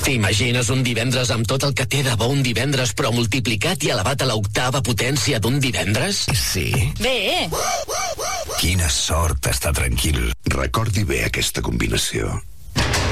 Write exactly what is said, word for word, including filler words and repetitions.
T'imagines un divendres amb tot el que té de bo un divendres, però multiplicat i elevat a l'octava potència d'un divendres? Sí. Bé. Quina sort estar tranquil. Recordi bé aquesta combinació.